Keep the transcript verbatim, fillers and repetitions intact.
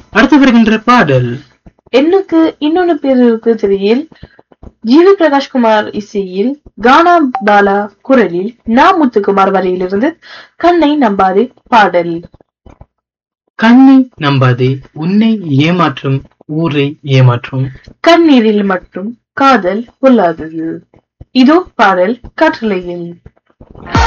அடுத்து வருகின்ற பாடல் எண்ணுக்கு இன்னொன்னு பேர் இருக்கு திரையில் ஜிவி பிரகாஷ்குமார் இசையில் கானா பாலா குரலில் நா முத்துக்குமார் வரையிலிருந்து கண்ணை நம்பாதே பாடல். கண்ணை நம்பாதே உன்னை ஏமாற்றும் ஊரை ஏமாற்றும் கண்ணீரில் மட்டும் காதல் பொல்லாதது. இதோ பாடல் காற்றலையில்.